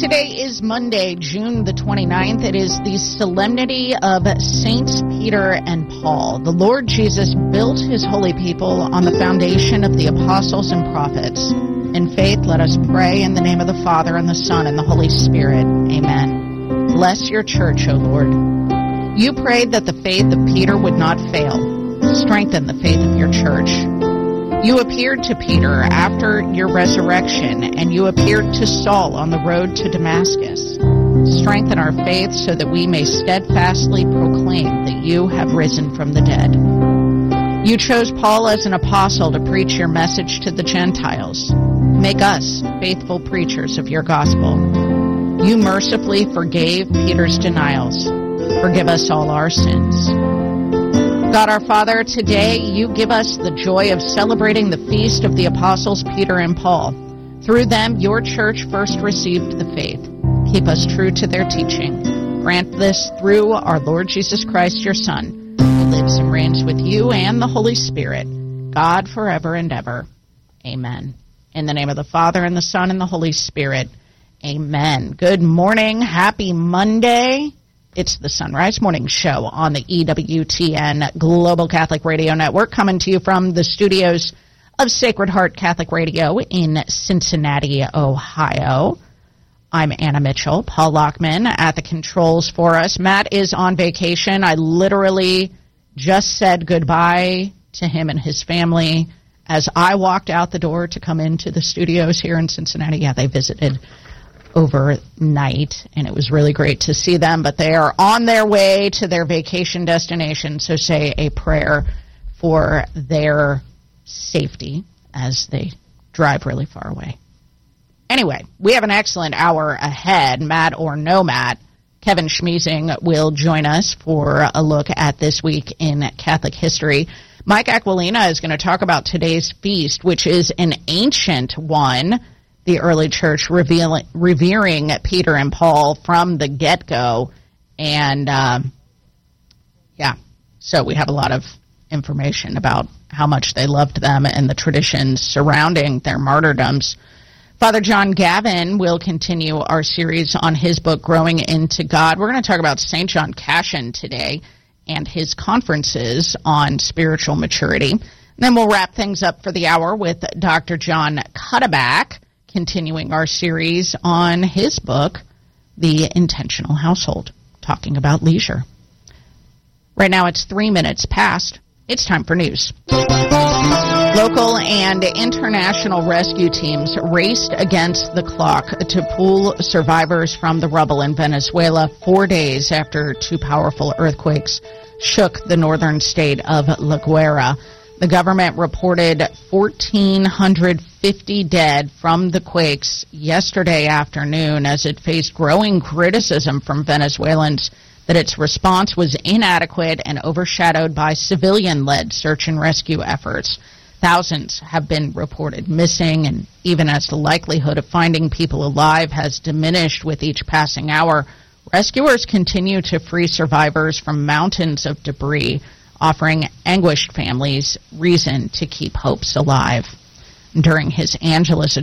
Today is Monday, June the 29th. It is the solemnity of Saints Peter and Paul. The Lord Jesus built his holy people on the foundation of the apostles and prophets. In faith, let us pray in the name of the Father, and the Son, and the Holy Spirit. Amen. Bless your church, O Lord. You prayed that the faith of Peter would not fail. Strengthen the faith of your church. You appeared to Peter after your resurrection, and you appeared to Saul on the road to Damascus. Strengthen our faith so that we may steadfastly proclaim that you have risen from the dead. You chose Paul as an apostle to preach your message to the Gentiles. Make us faithful preachers of your gospel. You mercifully forgave Peter's denials. Forgive us all our sins. God our Father, today you give us the joy of celebrating the feast of the apostles Peter and Paul. Through them, your church first received the faith. Keep us true to their teaching. Grant this through our Lord Jesus Christ, your Son, who lives and reigns with you and the Holy Spirit, God forever and ever. Amen. In the name of the Father, and the Son, and the Holy Spirit. Amen. Good morning. Happy Monday. It's the Sunrise Morning Show on the EWTN Global Catholic Radio Network, coming to you from the studios of Sacred Heart Catholic Radio in Cincinnati, Ohio. I'm Anna Mitchell. Paul Lockman at the controls for us. Matt is on vacation. I literally just said goodbye to him and his family as I walked out the door to come into the studios here in Cincinnati. Yeah, they visited overnight, and it was really great to see them, but they are on their way to their vacation destination, so say a prayer for their safety as they drive really far away. Anyway, we have an excellent hour ahead. Matt or no Matt, Kevin Schmiesing will join us for a look at this week in Catholic history. Mike Aquilina is going to talk about today's feast, which is an ancient one. The early church revering Peter and Paul from the get-go. And, so we have a lot of information about how much they loved them and the traditions surrounding their martyrdoms. Father John Gavin will continue our series on his book, Growing into God. We're going to talk about St. John Cassian today and his conferences on spiritual maturity. And then we'll wrap things up for the hour with Dr. John Cuddeback, continuing our series on his book, The Intentional Household, talking about leisure. Right now it's 3 minutes past. It's time for news. Local and international rescue teams raced against the clock to pull survivors from the rubble in Venezuela 4 days after two powerful earthquakes shook the northern state of La Guaira. The government reported 1,450 dead from the quakes yesterday afternoon as it faced growing criticism from Venezuelans that its response was inadequate and overshadowed by civilian-led search and rescue efforts. Thousands have been reported missing, and even as the likelihood of finding people alive has diminished with each passing hour, rescuers continue to free survivors from mountains of debris, offering anguished families reason to keep hopes alive. During his Angelus